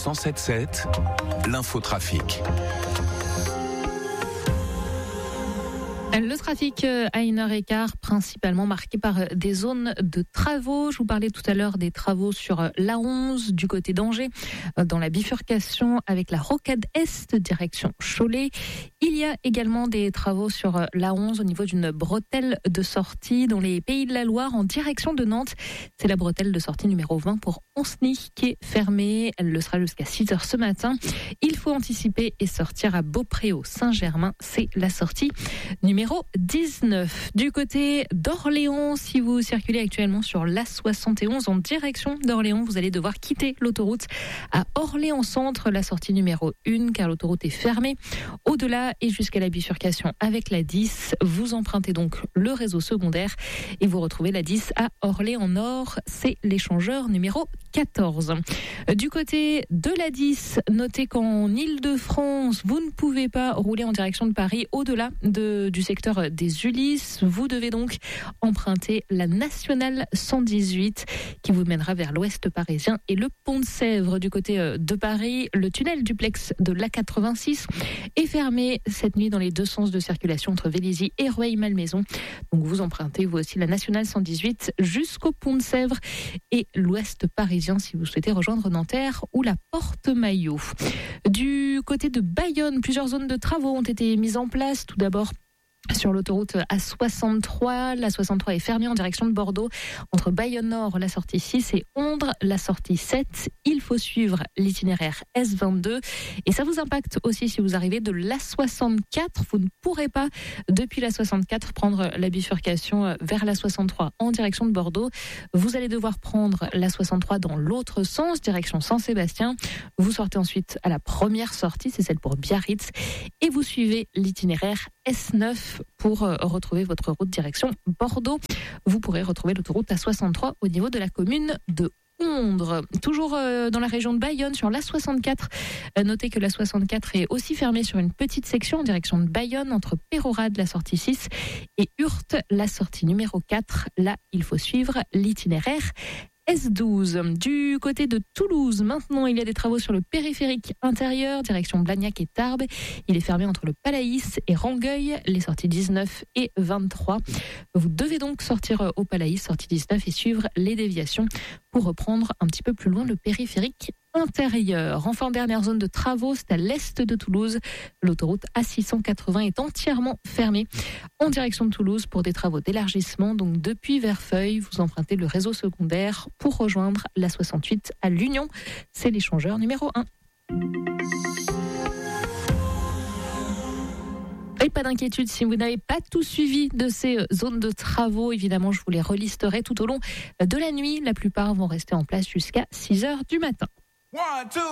107.7, l'infotrafic. Le trafic à 1h15, principalement marqué par des zones de travaux. Je vous parlais tout à l'heure des travaux sur l'A11 du côté d'Angers, dans la bifurcation avec la rocade Est, direction Cholet. Il y a également des travaux sur l'A11 au niveau d'une bretelle de sortie dans les Pays de la Loire en direction de Nantes. C'est la bretelle de sortie numéro 20 pour Anceny qui est fermée. Elle le sera jusqu'à 6h ce matin. Il faut anticiper et sortir à Beaupréau-Saint-Germain. C'est la sortie numéro 19. Du côté d'Orléans, si vous circulez actuellement sur l'A71 en direction d'Orléans, vous allez devoir quitter l'autoroute à Orléans-Centre, la sortie numéro 1, car l'autoroute est fermée. Au-delà et jusqu'à la bifurcation avec la 10, vous empruntez donc le réseau secondaire et vous retrouvez la 10 à Orléans-Nord. C'est l'échangeur numéro 14. Du côté de la 10, notez qu'en Île-de-France, vous ne pouvez pas rouler en direction de Paris au-delà du secteur des Ulysses. Vous devez donc emprunter la nationale 118 qui vous mènera vers l'ouest parisien et le pont de Sèvres. Du côté de Paris, le tunnel duplex de l'A86 est fermé cette nuit dans les deux sens de circulation entre Vélizy et Rueil-Malmaison. Donc vous empruntez vous aussi la nationale 118 jusqu'au pont de Sèvres et l'ouest parisien si vous souhaitez rejoindre Nanterre ou la Porte-Maillot. Du côté de Bayonne, plusieurs zones de travaux ont été mises en place. Tout d'abord, sur l'autoroute A63, la 63 est fermée en direction de Bordeaux. Entre Bayonne-Nord, la sortie 6 et Ondres, la sortie 7. Il faut suivre l'itinéraire S22. Et ça vous impacte aussi si vous arrivez de l'A64. Vous ne pourrez pas, depuis la 64, prendre la bifurcation vers la 63 en direction de Bordeaux. Vous allez devoir prendre la 63 dans l'autre sens, direction Saint-Sébastien. Vous sortez ensuite à la première sortie, c'est celle pour Biarritz. Et vous suivez l'itinéraire S9 pour retrouver votre route direction Bordeaux. Vous pourrez retrouver l'autoroute A63 au niveau de la commune de Ondres. Toujours dans la région de Bayonne, sur l'A64. Notez que l'A64 est aussi fermée sur une petite section en direction de Bayonne, entre Pérorade, la sortie 6, et Hurte, la sortie numéro 4. Là, il faut suivre l'itinéraire S12. Du côté de Toulouse, maintenant, il y a des travaux sur le périphérique intérieur, direction Blagnac et Tarbes. Il est fermé entre le Palaïs et Rangueil, les sorties 19 et 23. Vous devez donc sortir au Palaïs, sortie 19, et suivre les déviations pour reprendre un petit peu plus loin le périphérique intérieur. Enfin, dernière zone de travaux, c'est à l'est de Toulouse. L'autoroute A680 est entièrement fermée en direction de Toulouse pour des travaux d'élargissement. Donc depuis Verfeil, vous empruntez le réseau secondaire pour rejoindre la 68 à l'Union. C'est l'échangeur numéro 1. Et pas d'inquiétude, si vous n'avez pas tout suivi de ces zones de travaux, évidemment, je vous les relisterai tout au long de la nuit. La plupart vont rester en place jusqu'à 6h du matin. 1, 2